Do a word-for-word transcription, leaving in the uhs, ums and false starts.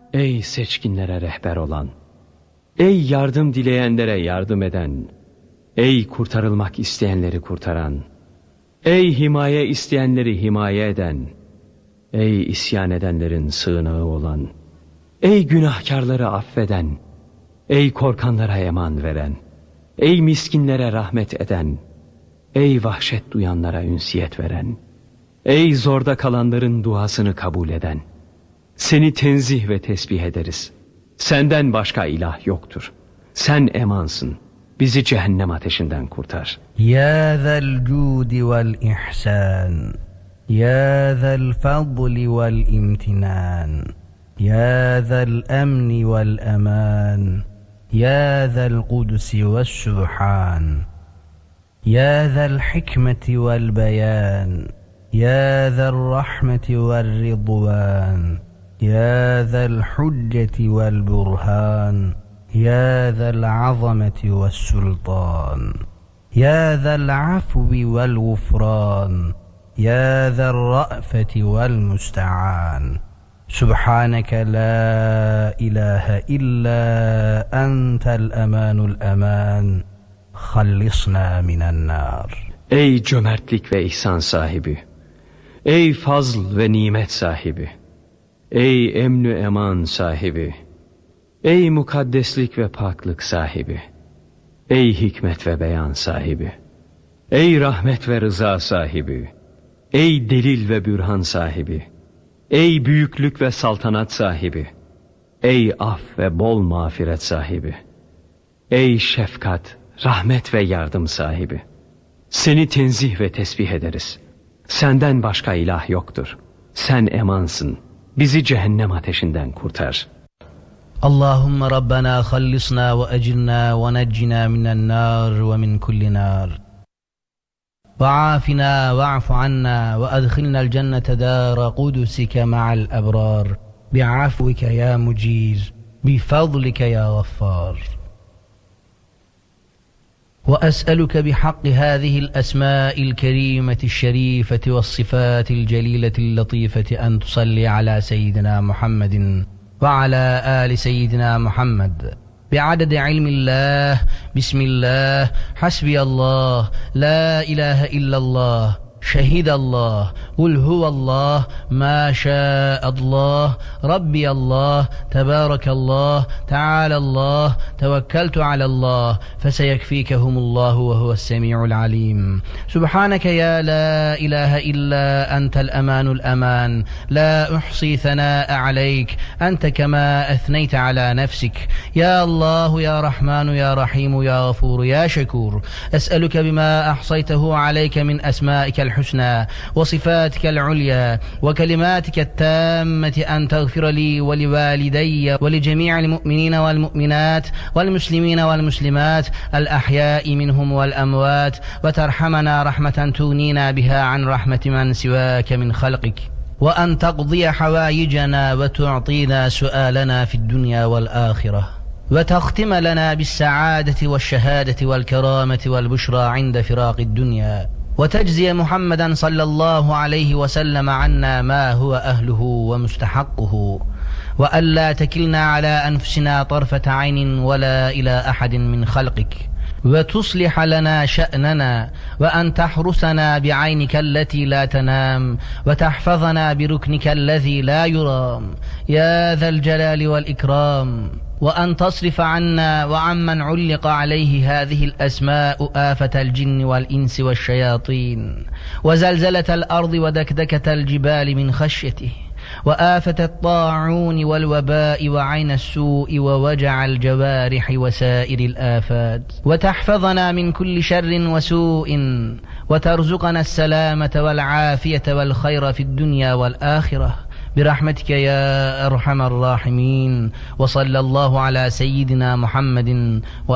Ey seçkinlere rehber olan, ey yardım dileyenlere yardım eden, ey kurtarılmak isteyenleri kurtaran, ey himaye isteyenleri himaye eden, ey isyan edenlerin sığınağı olan, ey günahkarları affeden, ey korkanlara eman veren, ey miskinlere rahmet eden, ey vahşet duyanlara ünsiyet veren, ey zorda kalanların duasını kabul eden, seni tenzih ve tesbih ederiz. Senden başka ilah yoktur. Sen emansın. Bizi cehennem ateşinden kurtar. Ya zel cudi vel ihsan, ya zel fadli vel imtinan, ya zel emni vel eman, ya zel kudsi vel subhan, ya zel hikmeti vel beyan, ya zel rahmeti vel ridvan, يا ذا الحجة والبرهان، يا ذا العظمة والسلطان، يا ذا العفو والغفران، يا ذا الرأفة والمستعان. سبحانك لا إله إلا أنت الأمان الأمان، خلصنا من النار. Ey cömertlik ve ihsan sahibi, ey fazl ve nimet sahibi, ey emnü eman sahibi, ey mukaddeslik ve paklık sahibi, ey hikmet ve beyan sahibi, ey rahmet ve rıza sahibi, ey delil ve bürhan sahibi, ey büyüklük ve saltanat sahibi, ey af ve bol mağfiret sahibi, ey şefkat, rahmet ve yardım sahibi, seni tenzih ve tesbih ederiz. Senden başka ilah yoktur. Sen emansın. Bizi cehennem ateşinden kurtar. Allahümme Rabbena khallisna ve ecilna ve neccina minen nar ve min kulli nar. Ve afina ve afu anna ve adkhilna'l cennete dâra kudusike ma'al ebrar. Bi'afvike ya mucir, bifadlike ya gaffar. وأسألك بحق هذه الأسماء الكريمة الشريفة والصفات الجليلة اللطيفة أن تصلي على سيدنا محمد وعلى آل سيدنا محمد بعدد علم الله، بسم الله، حسبي الله، لا إله إلا الله، شهد الله، قل هو الله، ما شاء الله، ربي الله، تبارك الله، تعالى الله، توكلت على الله، فسيكفيكهم الله وهو السميع العليم. سبحانك يا لا إله إلا أنت الأمان الأمان، لا أحصي ثناء عليك، أنت كما أثنيت على نفسك. يا الله يا رحمن يا رحيم يا غفور يا شكور، أسألك بما أحصيته عليك من أسمائك الحسنى وصفاتك العليا وكلماتك التامة أن تغفر لي ولوالدي ولجميع المؤمنين والمؤمنات والمسلمين والمسلمات الأحياء منهم والأموات، وترحمنا رحمة تغنينا بها عن رحمة من سواك من خلقك، وأن تقضي حوائجنا وتعطينا سؤالنا في الدنيا والآخرة، وتختم لنا بالسعادة والشهادة والكرامة والبشرى عند فراق الدنيا، وتجزي محمدا صلى الله عليه وسلم عنا ما هو أهله ومستحقه، وألا تكلنا على أنفسنا طرفة عين ولا إلى أحد من خلقك، وتصلح لنا شأننا، وأن تحرسنا بعينك التي لا تنام، وتحفظنا بركنك الذي لا يرام يا ذا الجلال والإكرام، وأن تصرف عنا وعمن علق عليه هذه الأسماء آفة الجن والإنس والشياطين، وزلزلة الأرض ودكدكة الجبال من خشيته، وآفة الطاعون والوباء وعين السوء ووجع الجوارح وسائر الآفات، وتحفظنا من كل شر وسوء، وترزقنا السلامة والعافية والخير في الدنيا والآخرة برحمتك يا أرحم الراحمين. وصلى الله على سيدنا محمد